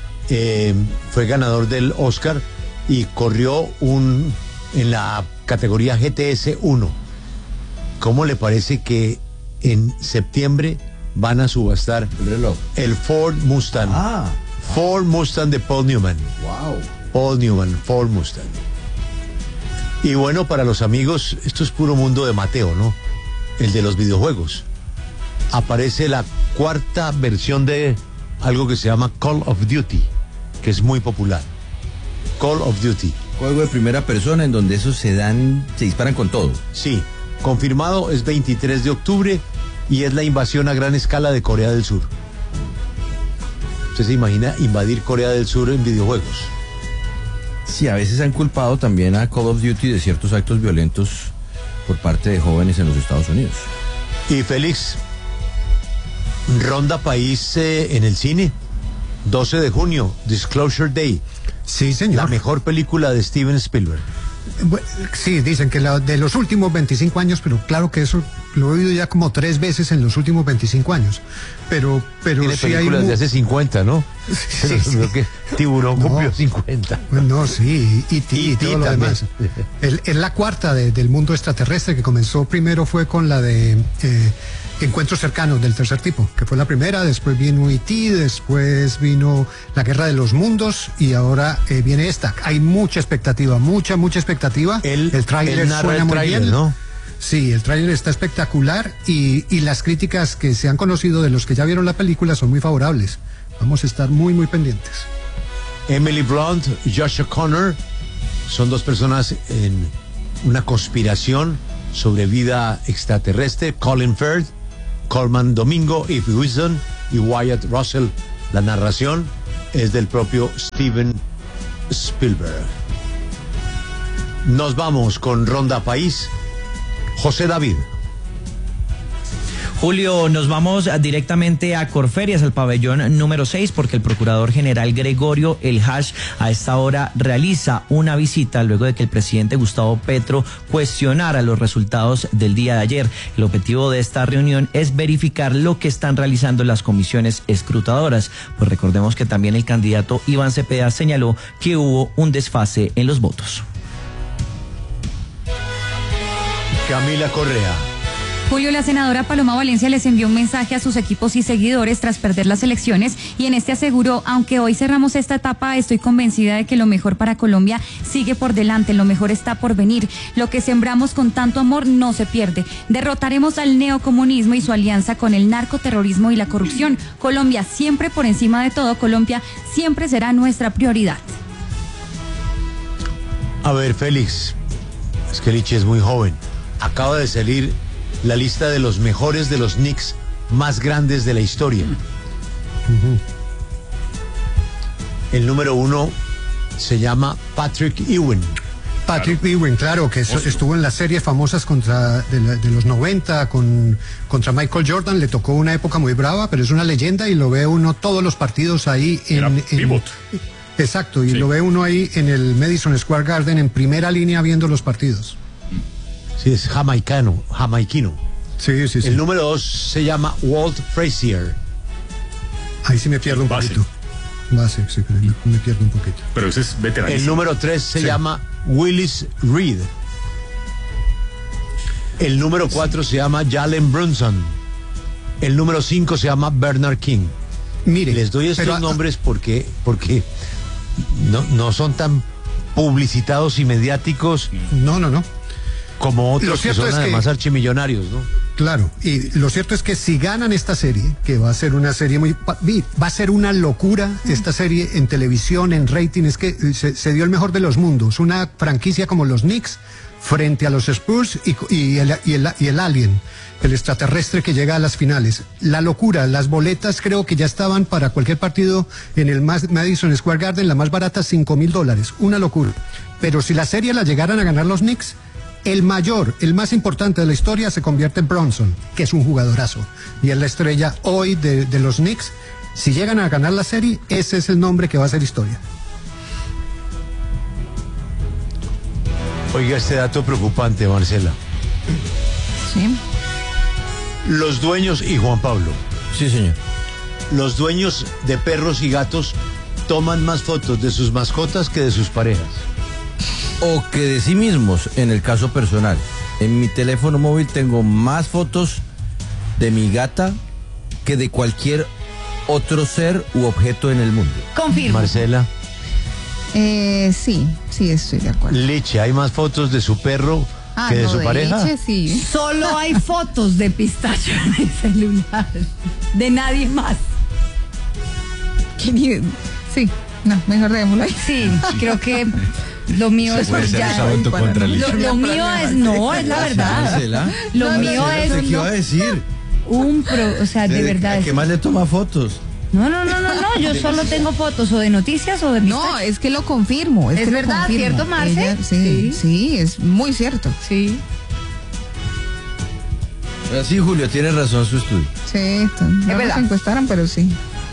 Fue ganador del Oscar y corrió en la categoría GTS 1. ¿Cómo le parece que en septiembre van a subastar el Ford Mustang? Ford Mustang de Paul Newman. Wow. Paul Newman, Ford Mustang. Y bueno, para los amigos, esto es puro mundo de Mateo, ¿no? El de los videojuegos. Aparece la cuarta versión de algo que se llama Call of Duty, que es muy popular. Call of Duty. Juego de primera persona en donde esos se disparan con todo. Sí, confirmado es 23 de octubre y es la invasión a gran escala de Corea del Sur. ¿Usted se imagina invadir Corea del Sur en videojuegos? Sí, a veces han culpado también a Call of Duty de ciertos actos violentos por parte de jóvenes en los Estados Unidos. Y Félix, Ronda País en el cine, 12 de junio, Disclosure Day. Sí, señor. La mejor película de Steven Spielberg. Sí, dicen que de los últimos 25 años, pero claro que eso lo he oído ya como 3 veces en los últimos 25 años. Pero tiene sí películas hay de hace 50, ¿no? Sí. Creo que Tiburón cumplió 50. No, sí, y todo lo demás. Es la cuarta del mundo extraterrestre, que comenzó primero fue con la de Encuentros Cercanos del tercer tipo, que fue la primera, después vino E.T., después vino La Guerra de los Mundos y ahora viene esta. Hay mucha expectativa, mucha expectativa. El tráiler suena muy bien, ¿no? Sí, el tráiler está espectacular y las críticas que se han conocido de los que ya vieron la película son muy favorables. Vamos a estar muy pendientes. Emily Blunt, Josh O'Connor Son dos personas en una conspiración sobre vida extraterrestre. Colin Firth, Coleman Domingo, Eve Wilson y Wyatt Russell. La narración es del propio Steven Spielberg. Nos vamos con Ronda País. José David. Julio, nos vamos directamente a Corferias, al pabellón número 6, porque el procurador general Gregorio El Hash a esta hora realiza una visita luego de que el presidente Gustavo Petro cuestionara los resultados del día de ayer. El objetivo de esta reunión es verificar lo que están realizando las comisiones escrutadoras. Pues recordemos que también el candidato Iván Cepeda señaló que hubo un desfase en los votos. Camila Correa. Julio, la senadora Paloma Valencia les envió un mensaje a sus equipos y seguidores tras perder las elecciones y en este aseguró: aunque hoy cerramos esta etapa, estoy convencida de que lo mejor para Colombia sigue por delante, lo mejor está por venir. Lo que sembramos con tanto amor no se pierde. Derrotaremos al neocomunismo y su alianza con el narcoterrorismo y la corrupción. Colombia siempre por encima de todo, Colombia siempre será nuestra prioridad. A ver, Félix, es que Lichi es muy joven. Acaba de salir la lista de los mejores de los Knicks más grandes de la historia. El número 1 se llama Patrick Ewing. Patrick Ewing, claro, que estuvo en las series famosas de los 90 contra Michael Jordan. Le tocó una época muy brava, pero es una leyenda y lo ve uno todos los partidos ahí exacto, y sí. Lo ve uno ahí en el Madison Square Garden en primera línea viendo los partidos. Sí, es jamaiquino. Sí. El número 2 se llama Walt Frazier. Ahí sí me pierdo un poquito. Base, sí, me pierdo un poquito. Pero ese es veterano. El número 3 se llama Willis Reed. El número 4 se llama Jalen Brunson. El número 5 se llama Bernard King. Mire, les doy estos nombres porque no son tan publicitados y mediáticos. No. Como otros que son además archimillonarios, ¿no? Claro, y lo cierto es que si ganan esta serie, que va a ser una serie va a ser una locura esta serie en televisión, en rating, es que se dio el mejor de los mundos, una franquicia como los Knicks frente a los Spurs y el Alien, el extraterrestre que llega a las finales. La locura, las boletas creo que ya estaban para cualquier partido en el Madison Square Garden, la más barata $5,000, una locura. Pero si la serie la llegaran a ganar los Knicks, el más importante de la historia se convierte en Brunson, que es un jugadorazo. Y es la estrella hoy de los Knicks. Si llegan a ganar la serie, ese es el nombre que va a ser historia. Oiga, este dato preocupante, Marcela. Sí. Los dueños, y Juan Pablo. Sí, señor. Los dueños de perros y gatos toman más fotos de sus mascotas que de sus parejas. O que de sí mismos, en el caso personal. En mi teléfono móvil tengo más fotos de mi gata que de cualquier otro ser u objeto en el mundo. Confirmo. Marcela. Sí, estoy de acuerdo. Lichi, ¿hay más fotos de su perro que de su pareja? Lichi, sí. Solo hay fotos de Pistacho en el celular. De nadie más. Sí, no, mejor démoslo ahí. Sí, creo que lo mío es ya. Lo mío es, no, es la verdad. Lo mío es. ¿Qué iba a decir? O sea, de verdad. ¿Qué más le toma fotos? No, yo solo tengo fotos o de noticias o de Pistacho. No, es que lo confirmo. Es verdad, ¿cierto, Marce? Sí, es muy cierto. Sí. Sí, Julio, tiene razón su estudio. Sí, no nos encuestaron, pero sí.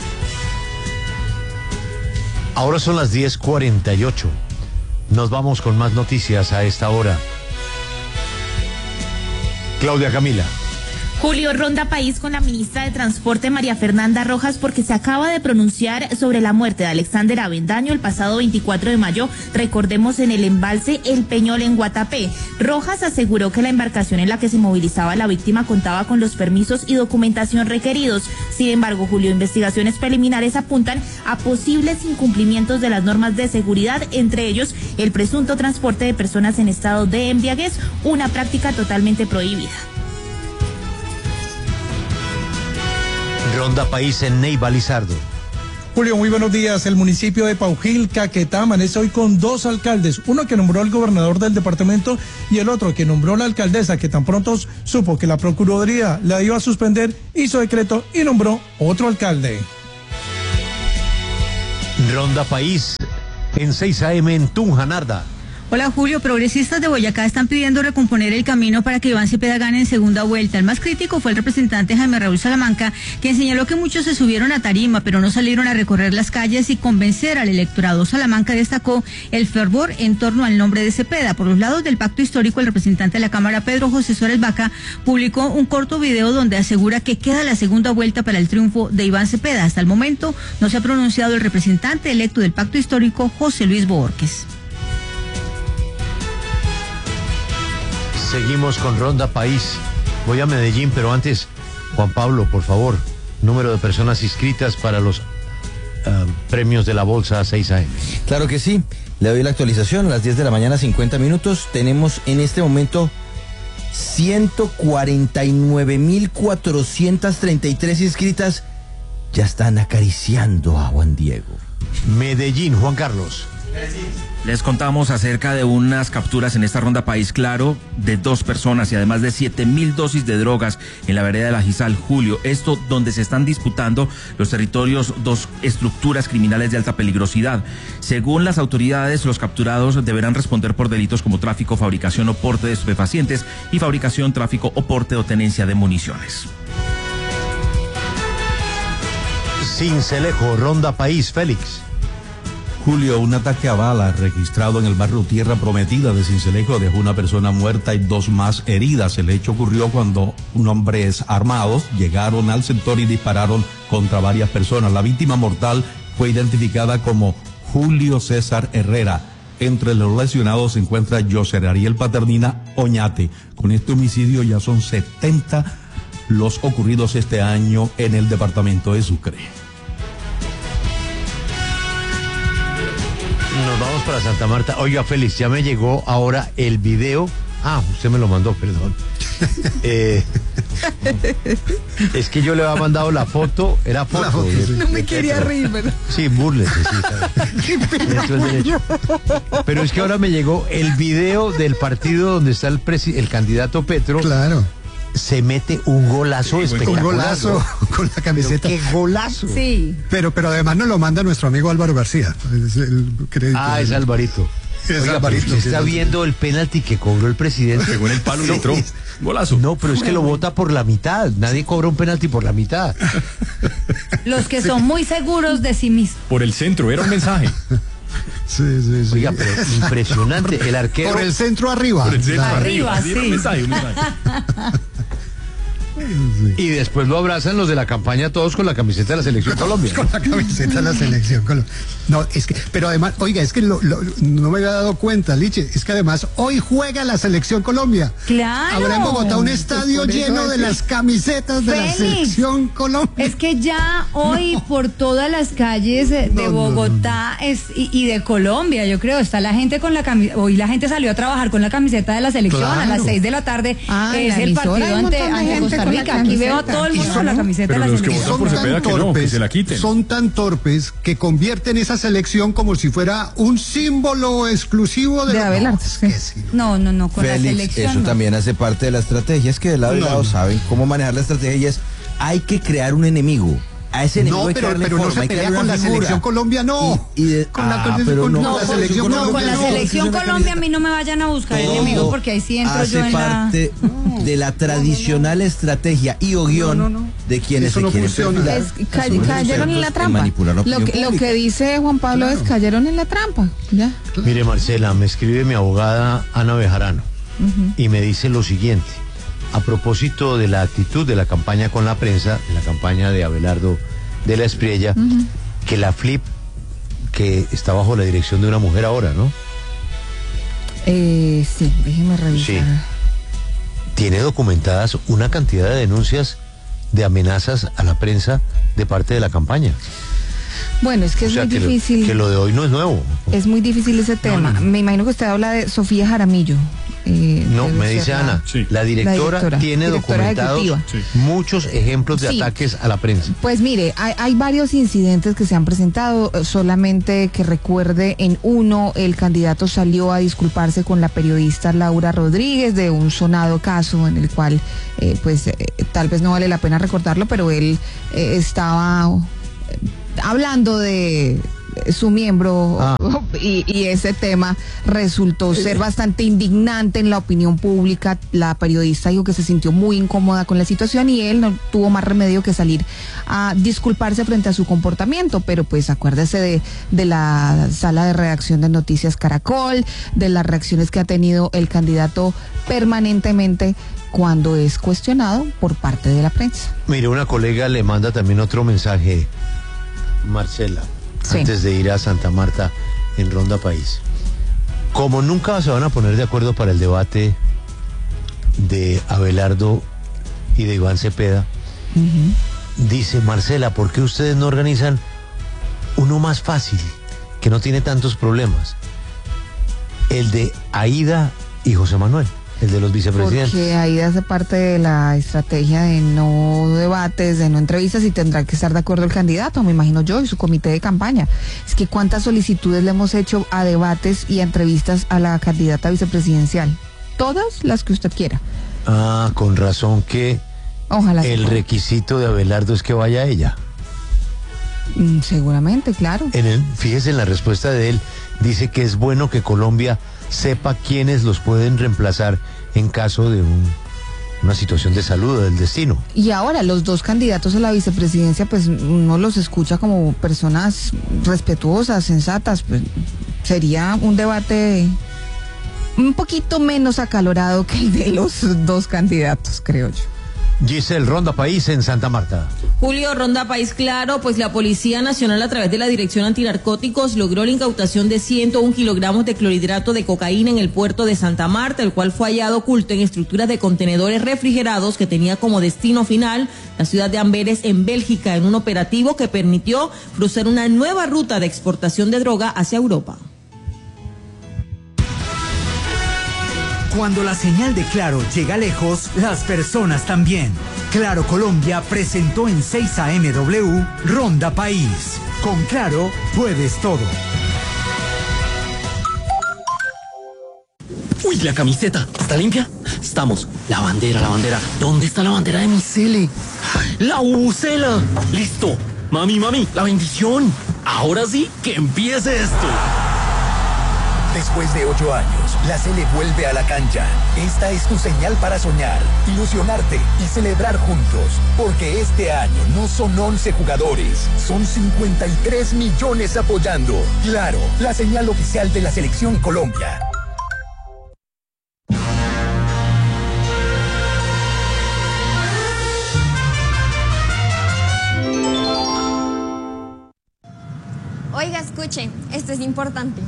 Ahora son las 10:48. Nos vamos con más noticias a esta hora. Claudia Camila. Julio, ronda país con la ministra de Transporte María Fernanda Rojas porque se acaba de pronunciar sobre la muerte de Alexander Avendaño el pasado 24 de mayo, recordemos en el embalse El Peñol en Guatapé. Rojas aseguró que la embarcación en la que se movilizaba la víctima contaba con los permisos y documentación requeridos. Sin embargo, Julio, investigaciones preliminares apuntan a posibles incumplimientos de las normas de seguridad, entre ellos el presunto transporte de personas en estado de embriaguez, una práctica totalmente prohibida. Ronda país en Neiva Lizardo. Julio, muy buenos días. El municipio de Paujil, Caquetá, amanece hoy con 2 alcaldes, uno que nombró el gobernador del departamento y el otro que nombró la alcaldesa, que tan pronto supo que la Procuraduría la iba a suspender, hizo decreto y nombró otro alcalde. Ronda País, en 6 AM en Tunja, Narda. Hola Julio, progresistas de Boyacá están pidiendo recomponer el camino para que Iván Cepeda gane en segunda vuelta. El más crítico fue el representante Jaime Raúl Salamanca, quien señaló que muchos se subieron a tarima, pero no salieron a recorrer las calles y convencer al electorado. Salamanca destacó el fervor en torno al nombre de Cepeda. Por los lados del pacto histórico, el representante de la Cámara, Pedro José Suárez Vaca, publicó un corto video donde asegura que queda la segunda vuelta para el triunfo de Iván Cepeda. Hasta el momento no se ha pronunciado el representante electo del pacto histórico, José Luis Borges. Seguimos con Ronda País. Voy a Medellín, pero antes, Juan Pablo, por favor, número de personas inscritas para los premios de la Bolsa 6 AM. Claro que sí. Le doy la actualización a las 10 de la mañana, 50 minutos. Tenemos en este momento 149.433 inscritas. Ya están acariciando a Juan Diego. Medellín, Juan Carlos. Les contamos acerca de unas capturas en esta Ronda País Claro de 2 personas y además de 7.000 dosis de drogas en la vereda de la Gizal, Julio. Esto donde se están disputando los territorios 2 estructuras criminales de alta peligrosidad. Según las autoridades, los capturados deberán responder por delitos como tráfico, fabricación o porte de estupefacientes y fabricación, tráfico o porte o tenencia de municiones. Sincelejo, Ronda País, Félix. Julio, un ataque a bala registrado en el barrio Tierra Prometida de Sincelejo dejó una persona muerta y 2 más heridas. El hecho ocurrió cuando hombres armados llegaron al sector y dispararon contra varias personas. La víctima mortal fue identificada como Julio César Herrera. Entre los lesionados se encuentra José Ariel Paternina Oñate. Con este homicidio ya son 70 los ocurridos este año en el departamento de Sucre. Nos vamos para Santa Marta. Oiga, Félix, ya me llegó ahora el video. Ah, usted me lo mandó, perdón. Es que yo le había mandado la foto. Era foto. No me quería reír, pero... Sí, búrlese, sí. Pero es que ahora me llegó el video del partido donde está el candidato Petro. Claro. Se mete un golazo espectacular. Un golazo con la camiseta. ¡Qué golazo! Sí. Pero además nos lo manda nuestro amigo Álvaro García. Es Alvarito. Oiga, Alvarito. ¿Usted está viendo el penalti que cobró el presidente? Pegó en el palo y entró. Golazo. No, pero es que lo bota por la mitad. Nadie cobra un penalti por la mitad. Los que son muy seguros de sí mismos. Por el centro, era un mensaje. Sí. Oiga, pero impresionante. El arquero. Por el centro arriba. Por el centro arriba, sí. Un mensaje. Y después lo abrazan los de la campaña todos con la camiseta de la Selección Colombia. Con la camiseta de la Selección Colombia. No, es que, pero además, oiga, es que no me había dado cuenta, Liche, es que además hoy juega la Selección Colombia. Claro. Habrá en Bogotá un estadio lleno de las camisetas de la Selección Colombia. Es que ya hoy por todas las calles de Bogotá y de Colombia, yo creo, está la gente con la camiseta. Hoy la gente salió a trabajar con la camiseta de la Selección. Claro. A las 6 de la tarde es el partido ante Costa Rica. Aquí veo a todo el mundo con la camiseta de la Selección. Son tan torpes que convierten esa selección como si fuera un símbolo exclusivo de Abelardo. No, con Félix, la selección. eso también hace parte de la estrategia. Es que de lado y lado saben cómo manejar la estrategia y hay que crear un enemigo. A ese enemigo hay que darle pero forma, no se hay que pelea darle con una la figura. Selección Colombia, no. Con la selección con la Selección Colombia a mí no me vayan a buscar enemigos porque ahí sí entro yo en la... Hace parte de la tradicional estrategia y o guión de quienes eso se no quieren funciona. perfilar. Cayeron en la trampa. Lo que dice Juan Pablo es cayeron en la trampa. Ya. Mire, Marcela, me escribe mi abogada Ana Bejarano y me dice lo siguiente. A propósito de la actitud de la campaña con la prensa, de la campaña de Abelardo de la Espriella, que la FLIP, que está bajo la dirección de una mujer ahora, ¿no? Sí, déjeme revisar. Sí. Tiene documentadas una cantidad de denuncias de amenazas a la prensa de parte de la campaña. Bueno, es que es muy difícil. Que lo de hoy no es nuevo. Es muy difícil ese tema. Me imagino que usted habla de Sofía Jaramillo. No, me dice Ana, la directora tiene documentados muchos ejemplos de ataques a la prensa. Pues mire, hay varios incidentes que se han presentado, solamente que recuerde en uno, el candidato salió a disculparse con la periodista Laura Rodríguez de un sonado caso en el cual, tal vez no vale la pena recordarlo, pero él estaba hablando de su miembro y ese tema resultó ser bastante indignante en la opinión pública. La periodista dijo que se sintió muy incómoda con la situación y él no tuvo más remedio que salir a disculparse frente a su comportamiento, pero pues acuérdese de la sala de redacción de Noticias Caracol, de las reacciones que ha tenido el candidato permanentemente cuando es cuestionado por parte de la prensa. Mire, una colega le manda también otro mensaje, Marcela. Sí. Antes de ir a Santa Marta en Ronda País. Como nunca se van a poner de acuerdo para el debate de Abelardo y de Iván Cepeda, dice Marcela, ¿por qué ustedes no organizan uno más fácil, que no tiene tantos problemas? El de Aida y José Manuel, el de los vicepresidentes. Porque ahí hace parte de la estrategia de no debates, de no entrevistas, y tendrá que estar de acuerdo el candidato, me imagino yo, y su comité de campaña. Es que cuántas solicitudes le hemos hecho a debates y a entrevistas a la candidata vicepresidencial. Todas las que usted quiera. Ah, con razón que ojalá el requisito de Abelardo es que vaya ella. Seguramente, claro. Fíjese en la respuesta de él, dice que es bueno que Colombia sepa quiénes los pueden reemplazar en caso de una situación de salud o del destino. Y ahora los dos candidatos a la vicepresidencia, pues uno los escucha como personas respetuosas, sensatas, pues sería un debate un poquito menos acalorado que el de los dos candidatos, creo yo. Giselle, Ronda País en Santa Marta. Julio, Ronda País, claro, pues la Policía Nacional a través de la Dirección Antinarcóticos logró la incautación de 101 kilogramos de clorhidrato de cocaína en el puerto de Santa Marta, el cual fue hallado oculto en estructuras de contenedores refrigerados que tenía como destino final la ciudad de Amberes en Bélgica, en un operativo que permitió cruzar una nueva ruta de exportación de droga hacia Europa. Cuando la señal de Claro llega lejos, las personas también. Claro Colombia presentó en 6 AMW Ronda País. Con Claro puedes todo. Uy, la camiseta, ¿está limpia? Estamos. La bandera. ¿Dónde está la bandera de mi Cele? La bubucela. Listo. Mami, la bendición. Ahora sí, que empiece esto. Después de 8 años, la Sele vuelve a la cancha. Esta es tu señal para soñar, ilusionarte y celebrar juntos. Porque este año no son 11 jugadores, son 53 millones apoyando. Claro, la señal oficial de la Selección Colombia. Oiga, escuche, esto es importante.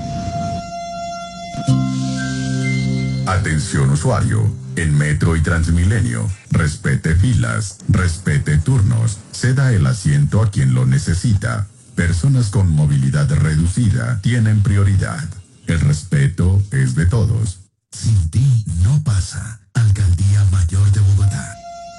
Atención usuario, en Metro y Transmilenio, respete filas, respete turnos, ceda el asiento a quien lo necesita. Personas con movilidad reducida tienen prioridad. El respeto es de todos. Sin ti no pasa. Alcaldía Mayor de Bogotá.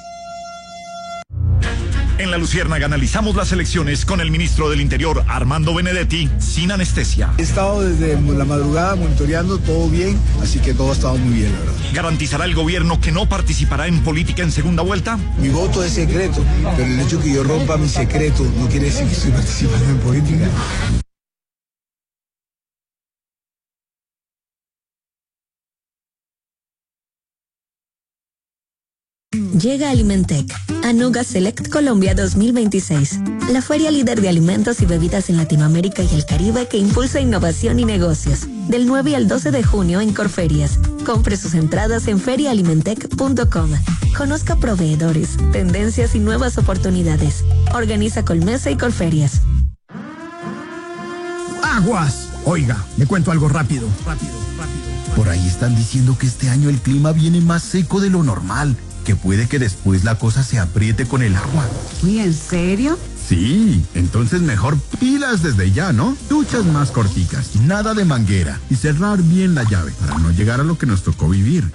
En La Luciérnaga analizamos las elecciones con el ministro del Interior, Armando Benedetti, sin anestesia. He estado desde la madrugada monitoreando todo bien, así que todo ha estado muy bien, la verdad. ¿Garantizará el gobierno que no participará en política en segunda vuelta? Mi voto es secreto, pero el hecho que yo rompa mi secreto no quiere decir que estoy participando en política. Llega Alimentec, Anuga Select Colombia 2026, la feria líder de alimentos y bebidas en Latinoamérica y el Caribe que impulsa innovación y negocios. Del 9 al 12 de junio en Corferias. Compre sus entradas en feriaalimentec.com. Conozca proveedores, tendencias y nuevas oportunidades. Organiza Colmesa y Corferias. ¡Aguas! Oiga, le cuento algo rápido. Por ahí están diciendo que este año el clima viene más seco de lo normal, que puede que después la cosa se apriete con el agua. Uy, ¿en serio? Sí, entonces mejor pilas desde ya, ¿no? Duchas más corticas, nada de manguera y cerrar bien la llave para no llegar a lo que nos tocó vivir.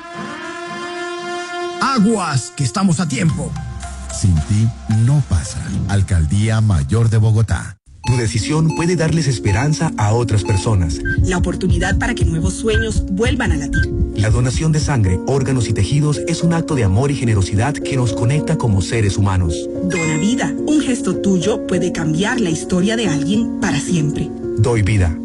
Aguas, que estamos a tiempo. Sin ti no pasa. Alcaldía Mayor de Bogotá. Tu decisión puede darles esperanza a otras personas. La oportunidad para que nuevos sueños vuelvan a latir. La donación de sangre, órganos y tejidos es un acto de amor y generosidad que nos conecta como seres humanos. Dona vida. Un gesto tuyo puede cambiar la historia de alguien para siempre. Doy vida.